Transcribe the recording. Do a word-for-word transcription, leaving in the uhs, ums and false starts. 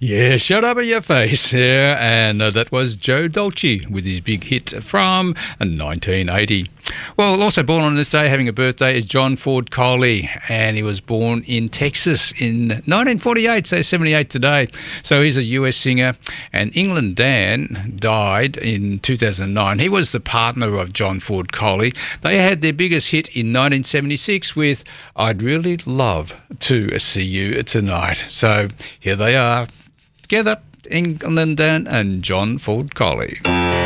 Yeah, shut up in your face. Yeah, and uh, that was Joe Dolce with his big hit from nineteen eighty. Well, also born on this day, having a birthday, is John Ford Coley, and he was born in Texas in nineteen forty-eight, so seventy-eight today. So he's a U S singer, and England Dan died in two thousand nine. He was the partner of John Ford Coley. They had their biggest hit in nineteen seventy-six with I'd Really Love to See You Tonight. So here they are, together, England Dan and John Ford Coley.